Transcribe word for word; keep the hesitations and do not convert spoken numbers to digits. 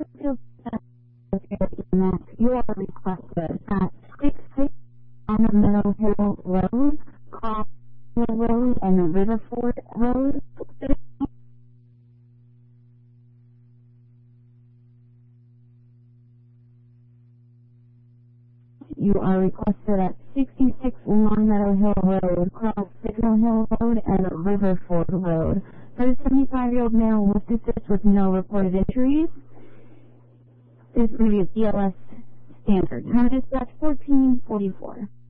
You are requested at six six on the Meadow Hill Road, Cross Hill Road, and Riverford Road. You are requested at sixty-six Long Meadow Hill Road, Cross Signal Hill Road, and Riverford Road. For a seventy-five-year-old male with assist with no reported injuries. This movie is D L S standard. How dispatch fourteen forty-four.